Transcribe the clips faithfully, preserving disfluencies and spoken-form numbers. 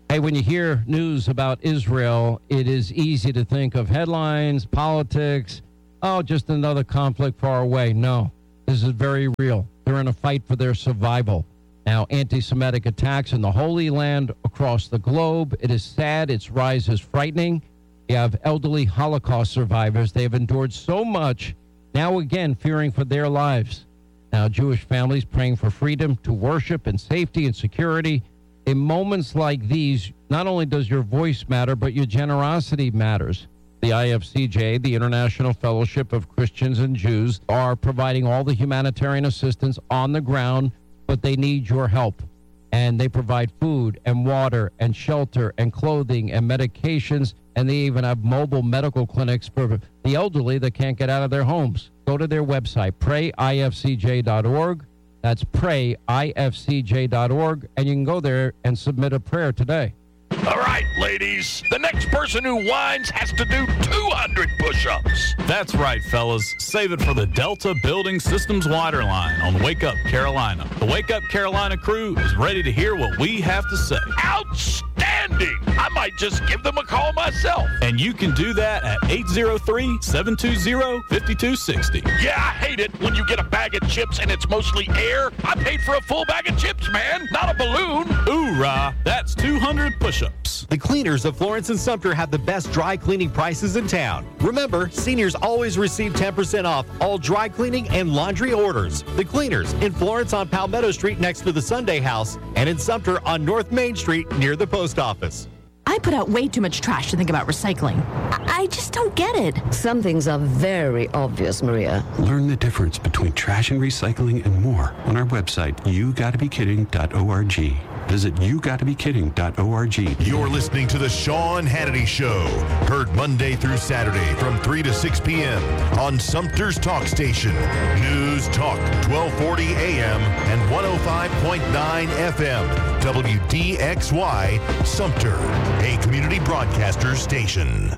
Hey, when you hear news about Israel, it is easy to think of headlines, politics, oh, just another conflict far away. No, this is very real. They're in a fight for their survival. Now, anti-Semitic attacks in the Holy Land across the globe. It is sad. Its rise is frightening. You have elderly Holocaust survivors. They have endured so much, now again fearing for their lives. Now, Jewish families praying for freedom to worship and safety and security. In moments like these, not only does your voice matter, but your generosity matters. The I F C J, the International Fellowship of Christians and Jews, are providing all the humanitarian assistance on the ground, but they need your help. And they provide food and water and shelter and clothing and medications, and they even have mobile medical clinics for the elderly that can't get out of their homes. Go to their website, pray I F C J dot org. That's pray I F C J dot org, and you can go there and submit a prayer today. All right, ladies. The next person who whines has to do two hundred push-ups. That's right, fellas. Save it for the Delta Building Systems Waterline on Wake Up Carolina. The Wake Up Carolina crew is ready to hear what we have to say. Outstanding! I might just give them a call myself. And you can do that at eight oh three, seven two zero, five two six oh. Yeah, I hate it when you get a bag of chips and it's mostly air. I paid for a full bag of chips, man, not a balloon. Hoorah! That's two hundred push-ups. The cleaners of Florence and Sumter have the best dry cleaning prices in town. Remember, seniors always receive ten percent off all dry cleaning and laundry orders. The cleaners in Florence on Palmetto Street next to the Sunday House, and in Sumter on North Main Street near the post office. I put out way too much trash to think about recycling. I, I just don't get it. Some things are very obvious, Maria. Learn the difference between trash and recycling and more on our website, you gotta be kidding dot org. Visit you gotta be kidding dot org. You're listening to The Sean Hannity Show. Heard Monday through Saturday from three to six p.m. on Sumter's Talk Station. News Talk, twelve forty a.m. and one oh five point nine F M. W D X Y, Sumter, a community broadcaster station.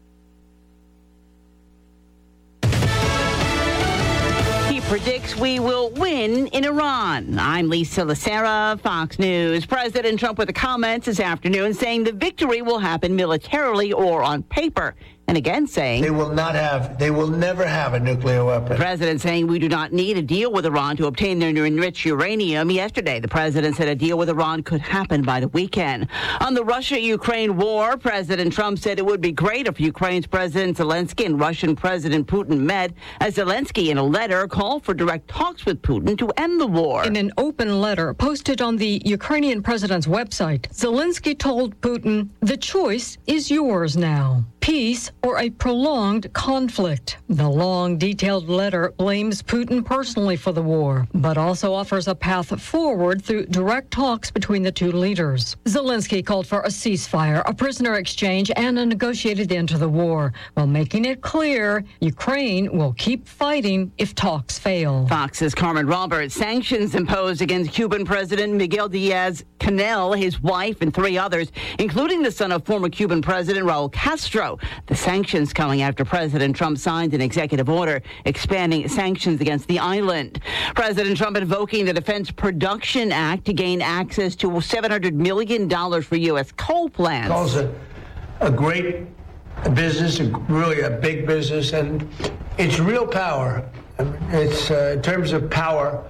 Predicts we will win in Iran. I'm Lisa Lacera, Fox News. President Trump with a comment this afternoon saying the victory will happen militarily or on paper. And again saying they will not have, they will never have a nuclear weapon. The president saying we do not need a deal with Iran to obtain their enriched uranium. Yesterday, the president said a deal with Iran could happen by the weekend. On the Russia-Ukraine war, President Trump said it would be great if Ukraine's President Zelensky and Russian President Putin met, as Zelensky in a letter called for direct talks with Putin to end the war. In an open letter posted on the Ukrainian president's website, Zelensky told Putin, the choice is yours now. Peace or a prolonged conflict. The long, detailed letter blames Putin personally for the war, but also offers a path forward through direct talks between the two leaders. Zelensky called for a ceasefire, a prisoner exchange, and a negotiated end to the war, while making it clear Ukraine will keep fighting if talks fail. Fox's Carmen Roberts. Sanctions imposed against Cuban President Miguel Diaz-Canel, his wife, and three others, including the son of former Cuban President Raul Castro. The sanctions coming after President Trump signed an executive order expanding sanctions against the island. President Trump invoking the Defense Production Act to gain access to seven hundred million dollars for U S coal plants. Calls it a great business, really a big business, and it's real power. It's uh, in terms of power,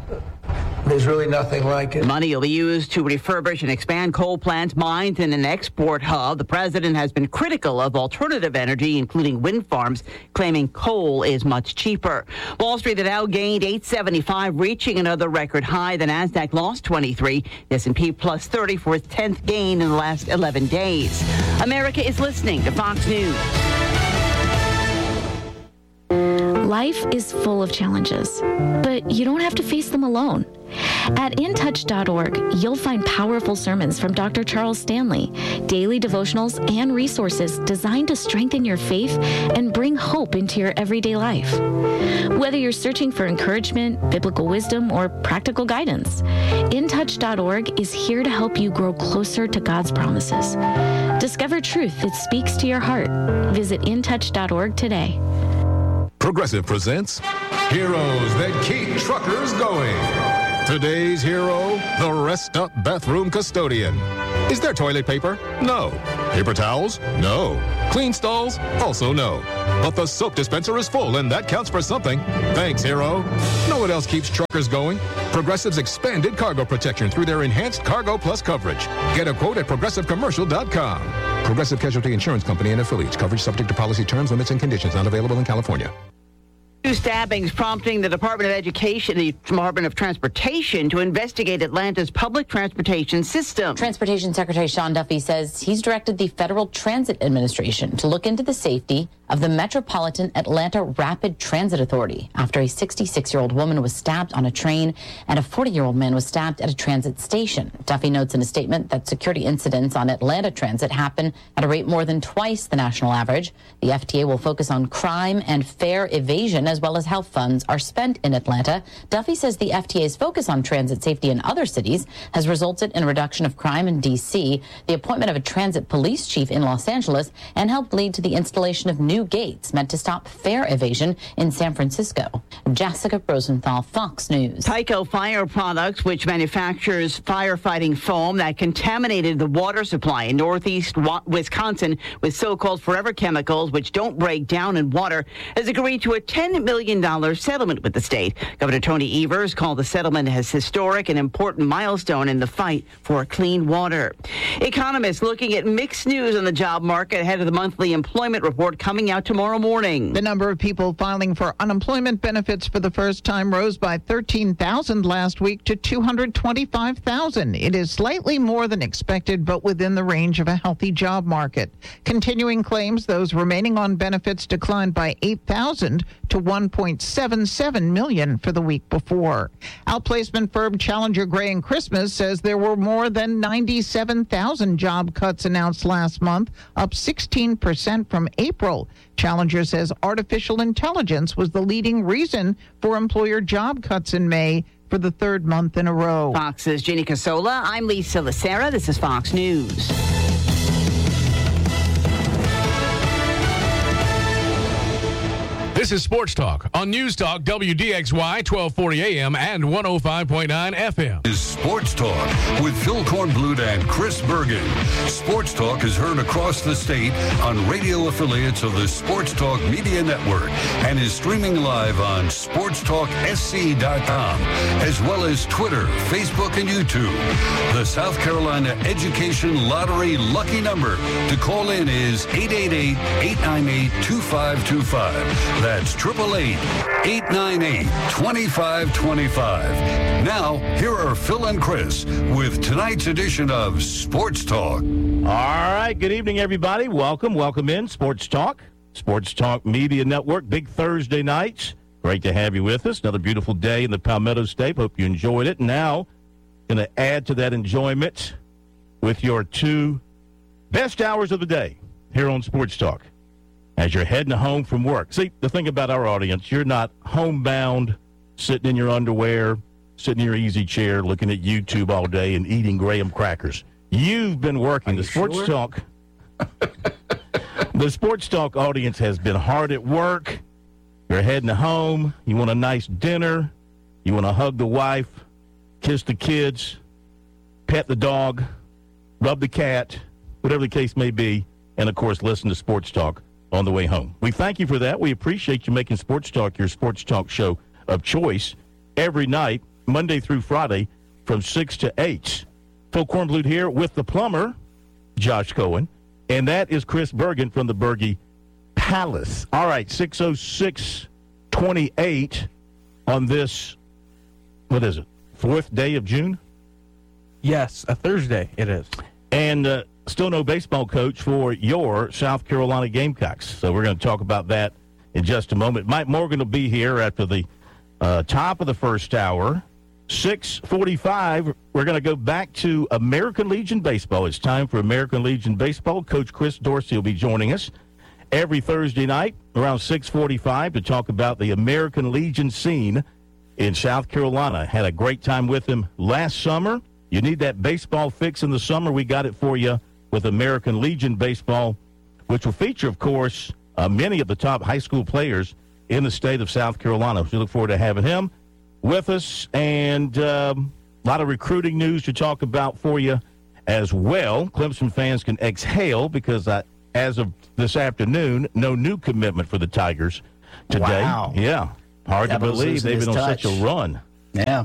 there's really nothing like it. Money will be used to refurbish and expand coal plants, mines, and an export hub. The president has been critical of alternative energy, including wind farms, claiming coal is much cheaper. Wall Street, the Dow gained eight seventy-five, reaching another record high. The Nasdaq lost twenty-three. The S and P plus thirty for its tenth gain in the last eleven days. America is listening to Fox News. Life is full of challenges, but you don't have to face them alone. At in touch dot org, you'll find powerful sermons from Doctor Charles Stanley, daily devotionals, and resources designed to strengthen your faith and bring hope into your everyday life. Whether you're searching for encouragement, biblical wisdom, or practical guidance, in touch dot org is here to help you grow closer to God's promises. Discover truth that speaks to your heart. Visit in touch dot org today. Progressive presents Heroes That Keep Truckers Going. Today's hero, the rest-up bathroom custodian. Is there toilet paper? No. Paper towels? No. Clean stalls? Also no. But the soap dispenser is full, and that counts for something. Thanks, hero. Know what else keeps truckers going? Progressive's expanded cargo protection through their enhanced Cargo Plus coverage. Get a quote at progressive commercial dot com. Progressive Casualty Insurance Company and affiliates. Coverage subject to policy terms, limits, and conditions. Not available in California. Two stabbings prompting the Department of Education, the Department of Transportation to investigate Atlanta's public transportation system. Transportation Secretary Sean Duffy says he's directed the Federal Transit Administration to look into the safety of the Metropolitan Atlanta Rapid Transit Authority after a sixty-six-year-old woman was stabbed on a train and a forty-year-old man was stabbed at a transit station. Duffy notes in a statement that security incidents on Atlanta Transit happen at a rate more than twice the national average. The F T A will focus on crime and fare evasion as well as how funds are spent in Atlanta. Duffy says the F T A's focus on transit safety in other cities has resulted in a reduction of crime in D C, the appointment of a transit police chief in Los Angeles, and helped lead to the installation of new gates meant to stop fare evasion in San Francisco. Jessica Rosenthal, Fox News. Tyco Fire Products, which manufactures firefighting foam that contaminated the water supply in northeast Wisconsin with so-called forever chemicals, which don't break down in water, has agreed to a ten million dollars settlement with the state. Governor Tony Evers called the settlement as historic and important milestone in the fight for clean water. Economists looking at mixed news on the job market ahead of the monthly employment report coming out tomorrow morning. The number of people filing for unemployment benefits for the first time rose by thirteen thousand last week to two hundred twenty-five thousand. It is slightly more than expected, but within the range of a healthy job market. Continuing claims those remaining on benefits declined by eight thousand to one point seven seven million for the week before. Outplacement firm Challenger Gray and Christmas says there were more than ninety-seven thousand job cuts announced last month, up sixteen percent from April. Challenger says artificial intelligence was the leading reason for employer job cuts in May for the third month in a row. Fox's Ginny Casola. I'm Lisa Lacera. This is Fox News. This is Sports Talk on News Talk W D X Y twelve forty A M and one oh five point nine F M. Is Sports Talk with Phil Kornblut and Chris Bergen. Sports Talk is heard across the state on radio affiliates of the Sports Talk Media Network and is streaming live on sports talk s c dot com as well as Twitter, Facebook, and YouTube. The South Carolina Education Lottery lucky number to call in is eight eight eight, eight nine eight, two five two five. That's eight eight eight, eight nine eight, two five two five. Now, here are Phil and Chris with tonight's edition of Sports Talk. All right, good evening, everybody. Welcome, welcome in. Sports Talk, Sports Talk Media Network, big Thursday nights. Great to have you with us. Another beautiful day in the Palmetto State. Hope you enjoyed it. Now, going to add to that enjoyment with your two best hours of the day here on Sports Talk. As you're heading home from work. See, the thing about our audience, you're not homebound, sitting in your underwear, sitting in your easy chair, looking at YouTube all day and eating graham crackers. You've been working. The Sports sure? Talk, the Sports Talk audience has been hard at work. You're heading home. You want a nice dinner. You want to hug the wife, kiss the kids, pet the dog, rub the cat, whatever the case may be, and, of course, listen to Sports Talk on the way home. We thank you for that. We appreciate you making Sports Talk your Sports Talk show of choice every night, Monday through Friday, from six to eight. Phil Kornblut here with the plumber, Josh Cohen, and that is Chris Bergen from the Berge Palace. All right, six oh six twenty-eight on this, what is it, fourth day of June? Yes, a Thursday it is. And uh, still no baseball coach for your South Carolina Gamecocks. So we're going to talk about that in just a moment. Mike Morgan will be here after the uh, top of the first hour. six forty-five, we're going to go back to American Legion Baseball. It's time for American Legion Baseball. Coach Chris Dorsey will be joining us every Thursday night around six forty-five to talk about the American Legion scene in South Carolina. Had a great time with him last summer. You need that baseball fix in the summer, we got it for you with American Legion Baseball, which will feature, of course, uh, many of the top high school players in the state of South Carolina. We look forward to having him with us, and um, a lot of recruiting news to talk about for you as well. Clemson fans can exhale because uh, as of this afternoon, no new commitment for the Tigers today. Wow. Yeah. Hard Devils to believe they've been on touch. such a run. Yeah.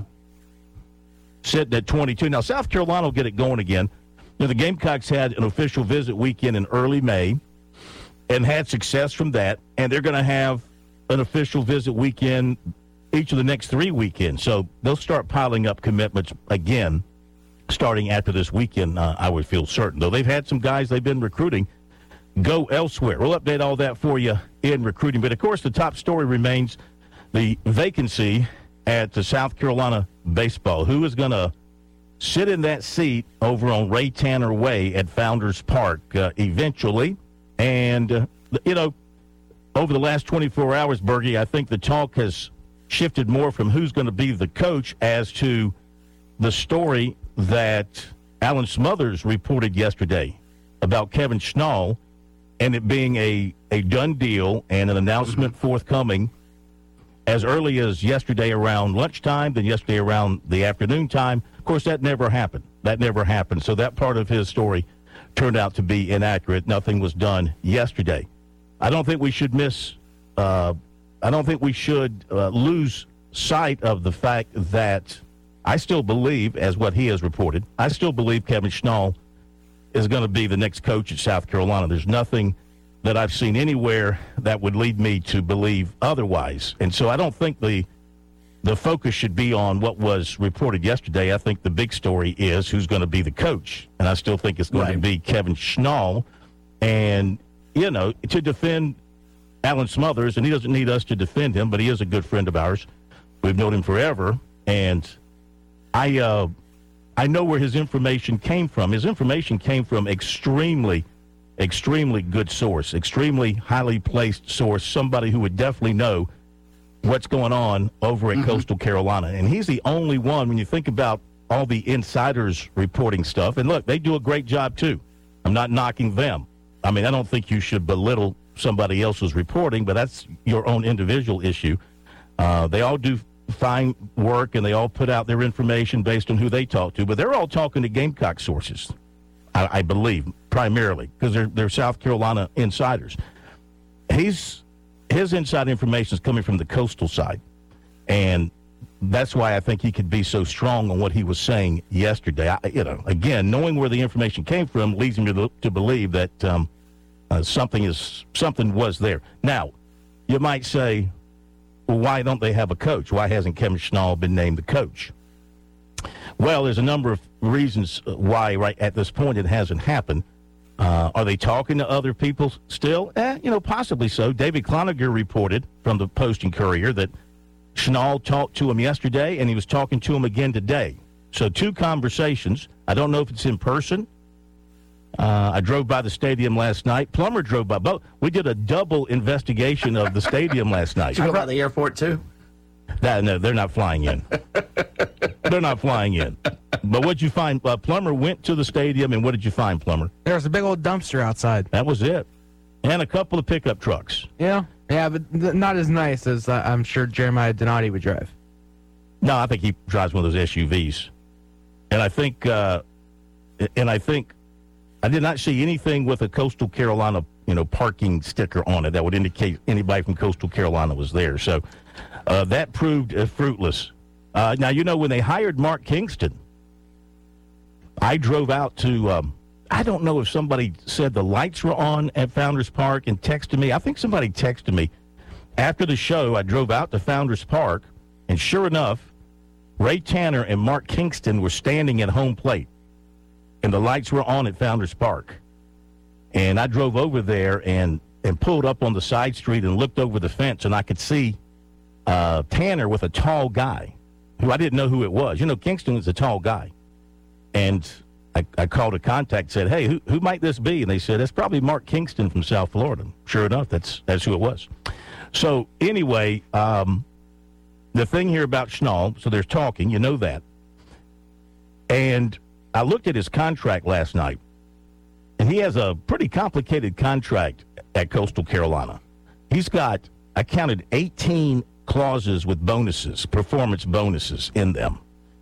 Sitting at twenty-two. Now, South Carolina will get it going again. You know, the Gamecocks had an official visit weekend in early May and had success from that, and they're going to have an official visit weekend each of the next three weekends. So they'll start piling up commitments again starting after this weekend, uh, I would feel certain. Though they've had some guys they've been recruiting go elsewhere. We'll update all that for you in recruiting. But, of course, the top story remains the vacancy at the South Carolina baseball. Who is going to sit in that seat over on Ray Tanner Way at Founders Park uh, eventually? And, uh, you know, over the last twenty-four hours, Bergie, I think the talk has shifted more from who's going to be the coach as to the story that Alan Smothers reported yesterday about Kevin Schnall and it being a, a done deal and an announcement forthcoming as early as yesterday around lunchtime, then yesterday around the afternoon time. Of course, that never happened. That never happened. So that part of his story turned out to be inaccurate. Nothing was done yesterday. I don't think we should miss uh, I don't think we should uh, lose sight of the fact that I still believe, as what he has reported, I still believe Kevin Schnall is going to be the next coach at South Carolina. There's nothing that I've seen anywhere that would lead me to believe otherwise. And so I don't think the the focus should be on what was reported yesterday. I think the big story is who's going to be the coach. And I still think it's going right. to be Kevin Schnall. And, you know, to defend Alan Smothers, and he doesn't need us to defend him, but he is a good friend of ours. We've known him forever. And I uh, I know where his information came from. His information came from extremely extremely good source, extremely highly placed source, somebody who would definitely know what's going on over at mm-hmm. Coastal Carolina. And he's the only one, when you think about all the insiders reporting stuff, and look, they do a great job too. I'm not knocking them. I mean, I don't think you should belittle somebody else's reporting, but that's your own individual issue. Uh, they all do fine work, and they all put out their information based on who they talk to, but they're all talking to Gamecock sources, I, I believe, primarily, because they're, they're South Carolina insiders. He's his inside information is coming from the Coastal side, and that's why I think he could be so strong on what he was saying yesterday. I, you know, again, knowing where the information came from leads me to, to believe that um, uh, something is something was there. Now, you might say, well, why don't they have a coach? Why hasn't Kevin Schnall been named the coach? Well, there's a number of reasons why right at this point it hasn't happened. Uh, are they talking to other people still? Eh, you know, possibly so. David Cloninger reported from the Post and Courier that Schnall talked to him yesterday, and he was talking to him again today. So two conversations. I don't know if it's in person. Uh, I drove by the stadium last night. Plummer drove by. Both. We did a double investigation of the stadium last night. Did you go by the airport, too? That, no, they're not flying in. They're not flying in. But what'd you find? Uh, Plummer went to the stadium, and what did you find, Plummer? There was a big old dumpster outside. That was it. And a couple of pickup trucks. Yeah. Yeah, but th- not as nice as uh, I'm sure Jeremiah Donati would drive. No, I think he drives one of those S U Vs. And I think, uh, and I think, I did not see anything with a Coastal Carolina, you know, parking sticker on it that would indicate anybody from Coastal Carolina was there. So uh, that proved uh, fruitless. Uh, now, you know, when they hired Mark Kingston, I drove out to, um, I don't know if somebody said the lights were on at Founders Park and texted me. I think somebody texted me. After the show, I drove out to Founders Park, and sure enough, Ray Tanner and Mark Kingston were standing at home plate, and the lights were on at Founders Park. And I drove over there and, and pulled up on the side street and looked over the fence, and I could see uh, Tanner with a tall guy who I didn't know who it was. You know, Kingston was a tall guy. And I, I called a contact, said, hey, who, who might this be? And they said, it's probably Mark Kingston from South Florida. Sure enough, that's that's who it was. So anyway, um, the thing here about Schnall, so they're talking, you know that. And I looked at his contract last night, and he has a pretty complicated contract at Coastal Carolina. He's got, I counted eighteen clauses with bonuses, performance bonuses in them.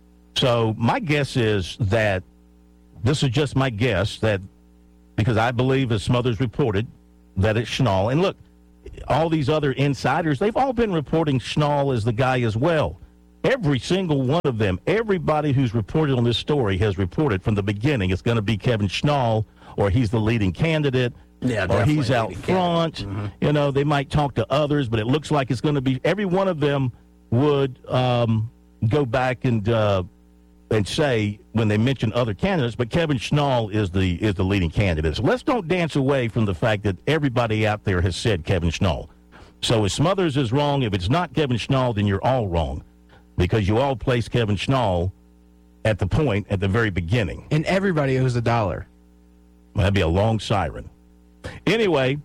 So my guess is that, this is just my guess, that because I believe, as Smothers reported, that it's Schnall. And look, all these other insiders, they've all been reporting Schnall as the guy as well. Every single one of them, everybody who's reported on this story has reported from the beginning it's going to be Kevin Schnall, or he's the leading candidate, yeah, or he's out front. Mm-hmm. You know, they might talk to others, but it looks like it's going to be, every one of them would um, go back and uh, and say when they mention other candidates, but Kevin Schnall is the is the leading candidate. So let's don't dance away from the fact that everybody out there has said Kevin Schnall. So if Smothers is wrong, if it's not Kevin Schnall, then you're all wrong, because you all placed Kevin Schnall at the point at the very beginning. And everybody owes a dollar. Well, that'd be a long siren. Anyway,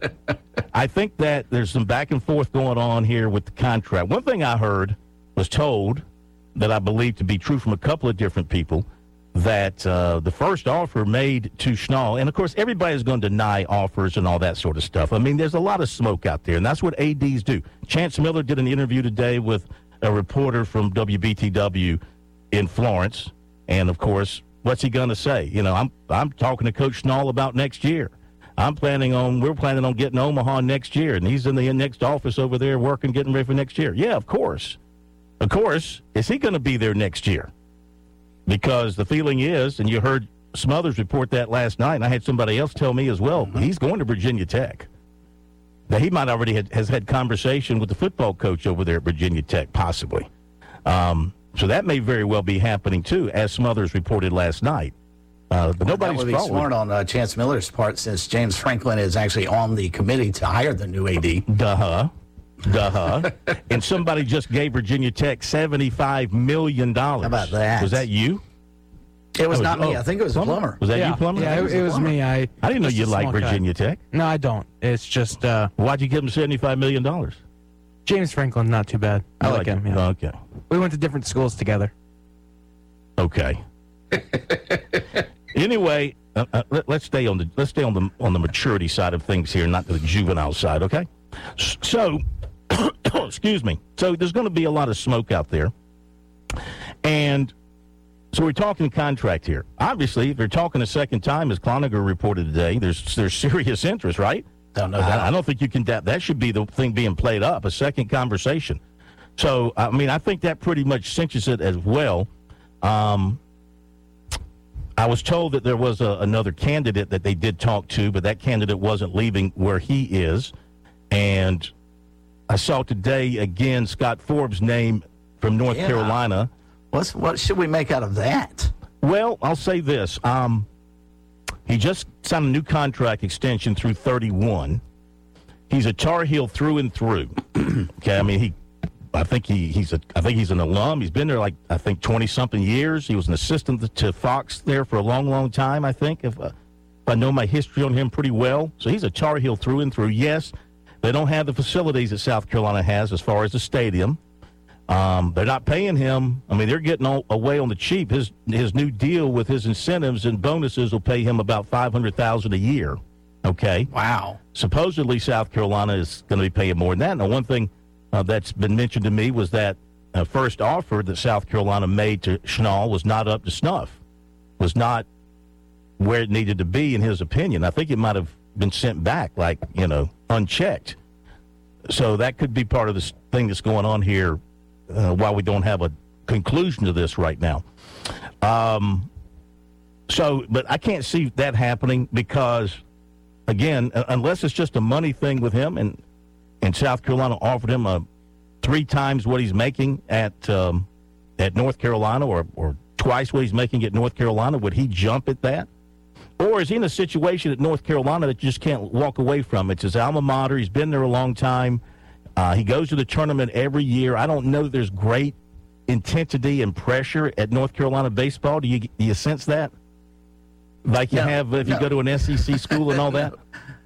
I think that there's some back and forth going on here with the contract. One thing I heard, was told, that I believe to be true from a couple of different people, that uh, the first offer made to Schnall, and of course everybody's going to deny offers and all that sort of stuff. I mean, there's a lot of smoke out there, and that's what A Ds do. Chance Miller did an interview today with a reporter from W B T W in Florence, and of course, what's he going to say? You know, I'm I'm talking to Coach Schnall about next year. I'm planning on, we're planning on getting Omaha next year, and he's in the next office over there working, getting ready for next year. Yeah, of course. Of course. Is he going to be there next year? Because the feeling is, and you heard Smothers report that last night, and I had somebody else tell me as well, mm-hmm. he's going to Virginia Tech. Now, he might already had, has had conversation with the football coach over there at Virginia Tech, possibly. Um, so that may very well be happening, too, as Smothers reported last night. Uh, but well, nobody's that would be following. smart on uh, Chance Miller's part, since James Franklin is actually on the committee to hire the new A D. Duh-huh. Duh-huh. And somebody just gave Virginia Tech seventy-five million dollars. How about that? Was that you? It was oh, not was, me. Oh, I think it was Plummer. Plummer. Was that yeah. you, Plummer? Yeah, it, it was, was me. I I didn't know you liked Virginia guy. Tech. No, I don't. It's just... Uh, Why'd you give him seventy-five million dollars? James Franklin's not too bad. I you like, like him. Yeah. Oh, okay. We went to different schools together. Okay. Anyway, uh, uh, let, let's stay on the let's stay on the on the maturity side of things here, not the juvenile side. Okay. So, excuse me. So there's going to be a lot of smoke out there, and so we're talking contract here. Obviously, if they're talking a second time, as Cloninger reported today, there's there's serious interest, right? Don't know I, that. I don't think you can doubt that. Should be the thing being played up, a second conversation. So, I mean, I think that pretty much cinches it as well. Um, I was told that there was a, another candidate that they did talk to, but that candidate wasn't leaving where he is. And I saw today, again, Scott Forbes' name from North yeah. Carolina. What's, what should we make out of that? Well, I'll say this. Um, he just signed a new contract extension through thirty-one. He's a Tar Heel through and through. Okay, I mean, he, I think he, he's a, I think he's an alum. He's been there like I think twenty something years. He was an assistant to Fox there for a long, long time. I think if, uh, if I know my history on him pretty well, so he's a Tar Heel through and through. Yes, they don't have the facilities that South Carolina has as far as the stadium. Um, they're not paying him. I mean, they're getting all, away on the cheap. His his new deal with his incentives and bonuses will pay him about five hundred thousand dollars a year. Okay. Wow. Supposedly, South Carolina is going to be paying more than that. Now, one thing uh, that's been mentioned to me was that uh, first offer that South Carolina made to Schnall was not up to snuff, was not where it needed to be, in his opinion. I think it might have been sent back, like, you know, unchecked. So that could be part of this thing that's going on here. Uh, while we don't have a conclusion to this right now. Um, so, but I can't see that happening because, again, uh, unless it's just a money thing with him, and, and South Carolina offered him a, three times what he's making at um, at North Carolina, or, or twice what he's making at North Carolina, would he jump at that? Or is he in a situation at North Carolina that you just can't walk away from? It's his alma mater. He's been there a long time. Uh, he goes to the tournament every year. I don't know that there's great intensity and pressure at North Carolina baseball. Do you do you sense that? Like you no, have if no. you go to an S E C school and all that?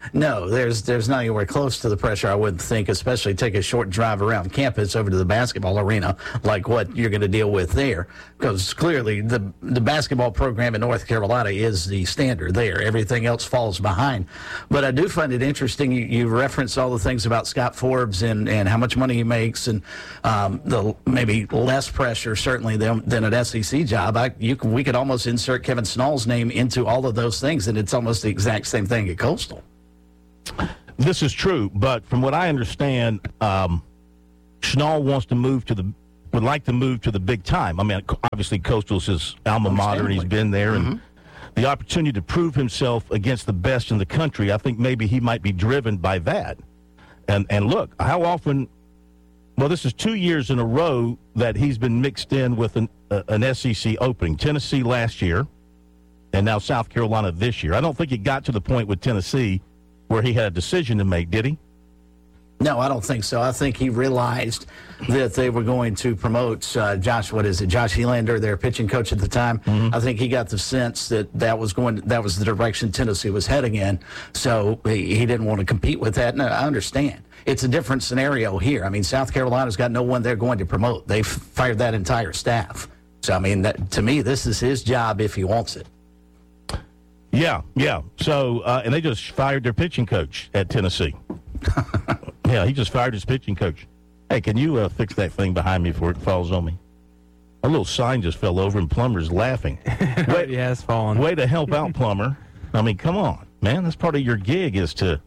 No, there's there's not anywhere close to the pressure, I wouldn't think, especially take a short drive around campus over to the basketball arena like what you're going to deal with there. Because clearly the the basketball program in North Carolina is the standard there. Everything else falls behind. But I do find it interesting. You, you referenced all the things about Scott Forbes and, and how much money he makes and um, the maybe less pressure, certainly, than, than an S E C job. I, you, we could almost insert Kevin Snall's name into all of those things, and it's almost the exact same thing at Coastal. This is true, but from what I understand, um, Schnall wants to move to the would like to move to the big time. I mean, obviously, Coastal's his alma mater, and he's been there, mm-hmm. and the opportunity to prove himself against the best in the country. I think maybe he might be driven by that. And and look, how often? Well, this is two years in a row that he's been mixed in with an uh, an S E C opening. Tennessee last year, and now South Carolina this year. I don't think it got to the point with Tennessee where he had a decision to make, did he? No, I don't think so. I think he realized that they were going to promote uh, Josh, what is it, Josh Helander, their pitching coach at the time. Mm-hmm. I think he got the sense that that was going, to, that was the direction Tennessee was heading in. So he, he didn't want to compete with that. And I understand. It's a different scenario here. I mean, South Carolina's got no one they're going to promote. They've fired that entire staff. So, I mean, that, to me, this is his job if he wants it. Yeah, yeah. So, uh, and they just fired their pitching coach at Tennessee. Yeah, he just fired his pitching coach. Hey, can you uh, fix that thing behind me before it falls on me? A little sign just fell over and Plummer's laughing. Wait, yeah, it's falling. Way to help out, Plummer. I mean, come on, man. That's part of your gig is to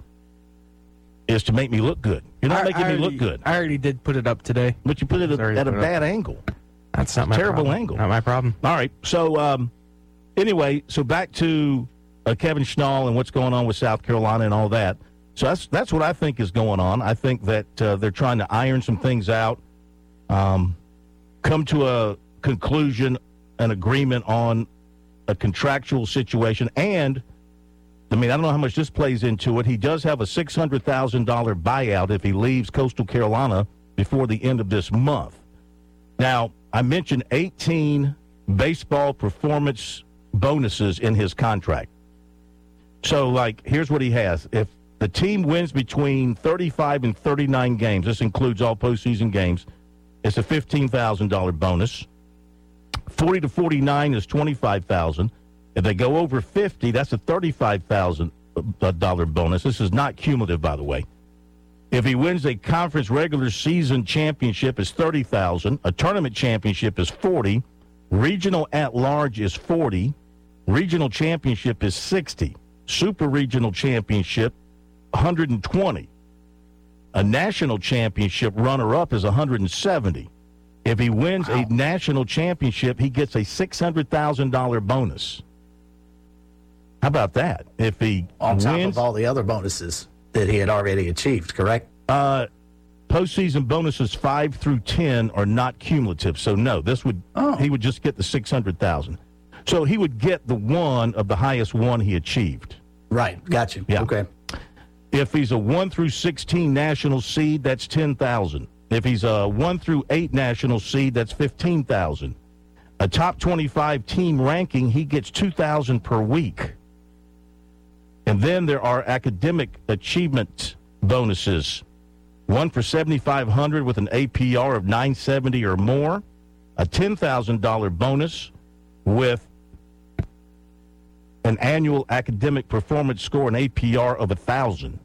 is to make me look good. You're not I, making I already, me look good. I already did put it up today. But you put it at, at a bad up. angle. That's not my terrible problem. angle. Not my problem. All right. So, um, anyway, so back to uh, Kevin Schnall and what's going on with South Carolina and all that. So that's that's what I think is going on. I think that uh, they're trying to iron some things out, um, come to a conclusion, an agreement on a contractual situation. And, I mean, I don't know how much this plays into it. He does have a six hundred thousand dollars buyout if he leaves Coastal Carolina before the end of this month. Now, I mentioned eighteen baseball performance bonuses in his contract. So, like, here's what he has. If the team wins between thirty-five and thirty-nine games, this includes all postseason games, it's a fifteen thousand dollars bonus. forty to forty-nine is twenty-five thousand dollars. If they go over fifty, that's a thirty-five thousand dollars bonus. This is not cumulative, by the way. If he wins a conference regular season championship, it's thirty thousand dollars. A tournament championship is forty thousand dollars. Regional at-large is forty thousand dollars. Regional championship is sixty thousand dollars. Super regional championship, one hundred twenty thousand dollars. A national championship runner-up is one hundred seventy thousand dollars. If he wins wow. a national championship, he gets a six hundred thousand dollars bonus. How about that? If he on wins, top of all the other bonuses that he had already achieved, correct? Uh, postseason bonuses five through ten are not cumulative, so no. This would oh. he would just get the six hundred thousand dollars. So he would get the one of the highest one he achieved. Right, got you. Yeah. Okay. If he's a one through sixteen national seed, that's ten thousand dollars. If he's a one through eight national seed, that's fifteen thousand dollars. A top twenty-five team ranking, he gets two thousand dollars per week. And then there are academic achievement bonuses. One for seventy-five hundred with an A P R of nine seventy or more. A ten thousand dollars bonus with an annual academic performance score, an A P R of one thousand.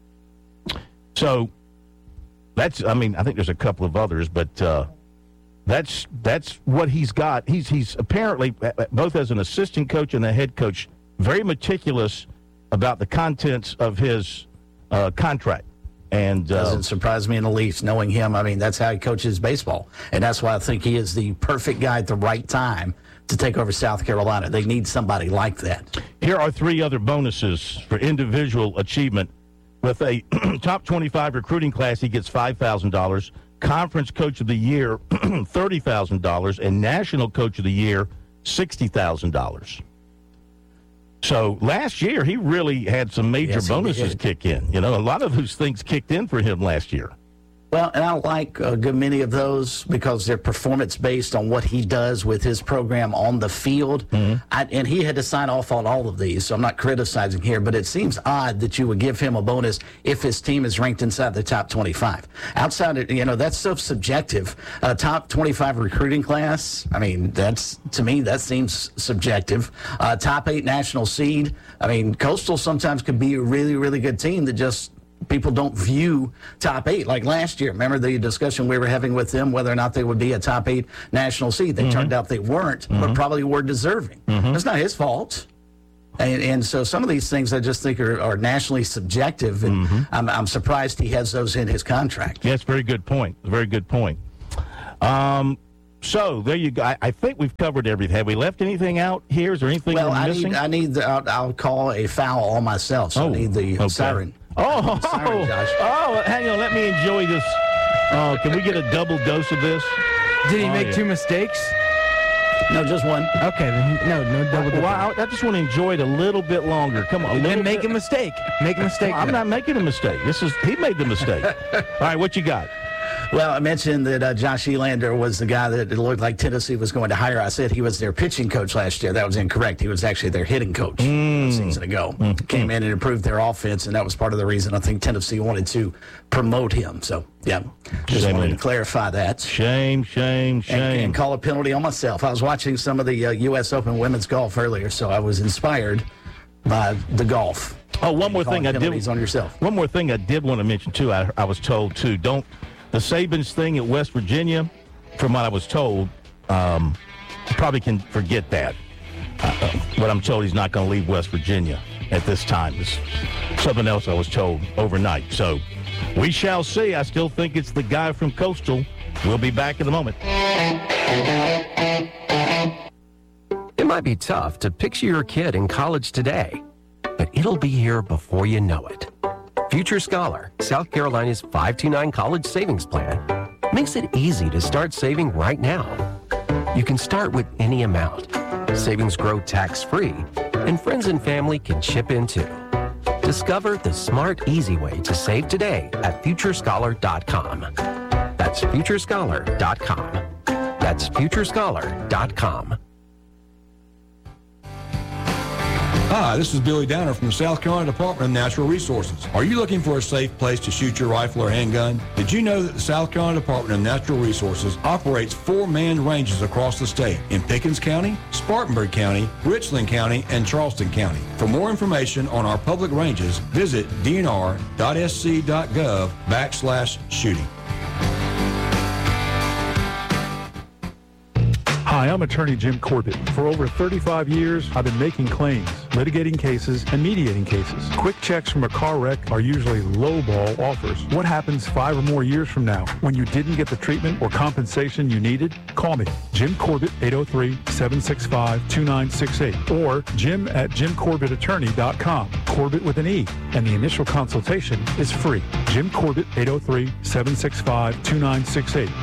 So that's, I mean, I think there's a couple of others, but uh, that's that's what he's got. He's he's apparently, both as an assistant coach and a head coach, very meticulous about the contents of his uh, contract. And uh, doesn't surprise me in the least, knowing him. I mean, that's how he coaches baseball. And that's why I think he is the perfect guy at the right time to take over South Carolina. They need somebody like that. Here are three other bonuses for individual achievement. With a top twenty-five recruiting class, he gets five thousand dollars. Conference Coach of the Year, thirty thousand dollars. And National Coach of the Year, sixty thousand dollars. So last year, he really had some major yes, bonuses kick in. You know, a lot of those things kicked in for him last year. Well, and I like a good many of those because they're performance-based on what he does with his program on the field. Mm-hmm. I, and he had to sign off on all of these, so I'm not criticizing here, but it seems odd that you would give him a bonus if his team is ranked inside the top twenty-five. Outside of, you know, that's so subjective. A top twenty-five recruiting class, I mean, that's, to me, that seems subjective. Uh, top eight national seed, I mean, Coastal sometimes could be a really, really good team that just people don't view top eight. Like last year, remember the discussion we were having with them whether or not they would be a top eight national seed. They mm-hmm. turned out they weren't, mm-hmm. but probably were deserving. Mm-hmm. It's not his fault. And, and so some of these things I just think are, are nationally subjective, and mm-hmm. I'm, I'm surprised he has those in his contract. Yeah, it's a very good point. A very good point. Um, so there you go. I, I think we've covered everything. Have we left anything out here? Is there anything well, we're I missing? Need, I need. The, I'll, I'll call a foul all myself. So oh, I need the okay. siren. Oh, Sorry, Josh. oh, hang on. Let me enjoy this. Oh, can we get a double dose of this? Did he oh, make yeah. two mistakes? No, just one. Okay, then no, no double. Well, I, I just want to enjoy it a little bit longer. Come on, a then make bit. a mistake. Make a mistake. I'm not making a mistake. This is he made the mistake. All right, what you got? Well, I mentioned that uh, Josh Elander was the guy that it looked like Tennessee was going to hire. I said he was their pitching coach last year. That was incorrect. He was actually their hitting coach mm. a season ago. Mm. Came in and improved their offense, and that was part of the reason I think Tennessee wanted to promote him. So, yeah, just shame wanted man. to clarify that. Shame, shame, shame. And, and call a penalty on myself. I was watching some of the uh, U S Open women's golf earlier, so I was inspired by the golf. Oh, one more thing I did. On yourself. One more thing I did want to mention too. I, I was told too. Don't the Sabins thing at West Virginia. From what I was told, um, probably can forget that. Uh, but I'm told he's not going to leave West Virginia at this time. It's something else I was told overnight. So we shall see. I still think it's the guy from Coastal. We'll be back in a moment. It might be tough to picture your kid in college today, but it'll be here before you know it. Future Scholar, South Carolina's five two nine college savings plan, makes it easy to start saving right now. You can start with any amount. Savings grow tax-free, and friends and family can chip in too. Discover the smart, easy way to save today at future scholar dot com. That's future scholar dot com. That's future scholar dot com. Hi, this is Billy Downer from the South Carolina Department of Natural Resources. Are you looking for a safe place to shoot your rifle or handgun? Did you know that the South Carolina Department of Natural Resources operates four manned ranges across the state in Pickens County, Spartanburg County, Richland County, and Charleston County? For more information on our public ranges, visit d n r dot s c dot gov backslash shooting. Hi, I'm attorney Jim Corbett. For over thirty-five years, I've been making claims, litigating cases, and mediating cases. Quick checks from a car wreck are usually lowball offers. What happens five or more years from now when you didn't get the treatment or compensation you needed? Call me, Jim Corbett, eight oh three, seven six five, two nine six eight, or jim at jim corbett attorney dot com. Corbett with an E, and the initial consultation is free. Jim Corbett, eight oh three, seven six five, two nine six eight.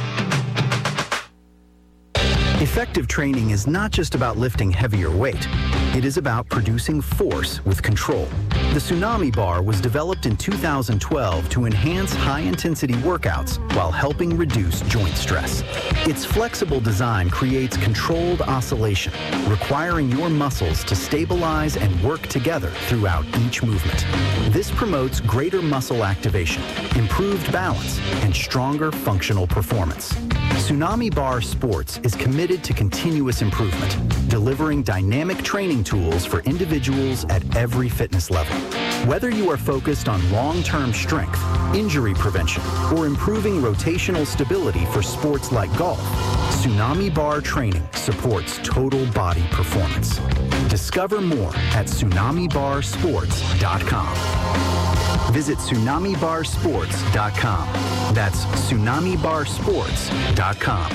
Effective training is not just about lifting heavier weight. It is about producing force with control. The Tsunami Bar was developed in two thousand twelve to enhance high-intensity workouts while helping reduce joint stress. Its flexible design creates controlled oscillation, requiring your muscles to stabilize and work together throughout each movement. This promotes greater muscle activation, improved balance, and stronger functional performance. Tsunami Bar Sports is committed to continuous improvement, delivering dynamic training tools for individuals at every fitness level. Whether you are focused on long-term strength, injury prevention, or improving rotational stability for sports like golf, Tsunami Bar training supports total body performance. Discover more at tsunami bar sports dot com. Visit tsunami bar sports dot com. That's tsunami bar sports dot com.